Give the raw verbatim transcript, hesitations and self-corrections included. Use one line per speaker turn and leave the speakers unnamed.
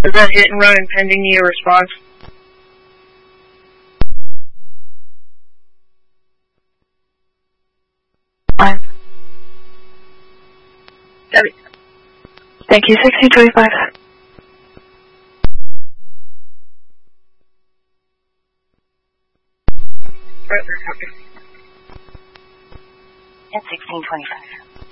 Prevent hit and run and pending need a response.
Fine.
Debbie.
Thank you, sixteen twenty-five.
Right there, copy.
At sixteen twenty-five.